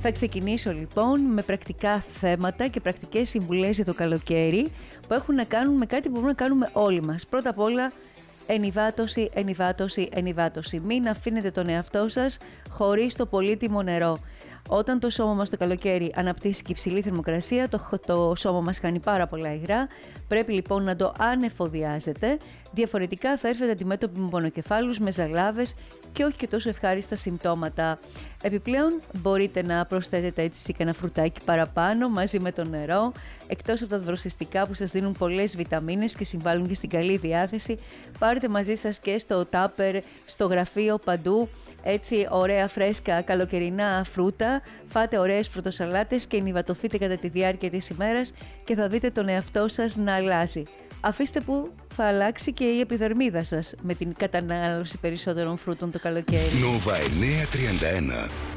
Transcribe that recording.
Θα ξεκινήσω λοιπόν με πρακτικά θέματα και πρακτικές συμβουλές για το καλοκαίρι που έχουν να κάνουν με κάτι που μπορούμε να κάνουμε όλοι μας. Πρώτα απ' όλα, ενυδάτωση, ενυδάτωση, ενυδάτωση. Μην αφήνετε τον εαυτό σας χωρίς το πολύτιμο νερό. Όταν το σώμα μας το καλοκαίρι αναπτύσσει και υψηλή θερμοκρασία, το σώμα μας χάνει πάρα πολλά υγρά. Πρέπει λοιπόν να το ανεφοδιάζετε. Διαφορετικά θα έρθετε αντιμέτωποι με πονοκεφάλους, με ζαλάδες και όχι και τόσο ευχάριστα συμπτώματα. Επιπλέον μπορείτε να προσθέτετε έτσι και ένα φρουτάκι παραπάνω μαζί με το νερό. Εκτός από τα δροσιστικά που σας δίνουν πολλές βιταμίνες και συμβάλλουν και στην καλή διάθεση, πάρτε μαζί σας και στο τάπερ, στο γραφείο, παντού έτσι ωραία φρέσκα καλοκαιρινά φρούτα. Φάτε ωραίες φρουτοσαλάτες και ενυδατωθείτε κατά τη διάρκεια της ημέρας και θα δείτε τον εαυτό σας να αλλάζει. Αφήστε που θα αλλάξει και η επιδερμίδα σας με την κατανάλωση περισσότερων φρούτων το καλοκαίρι. Nova 931.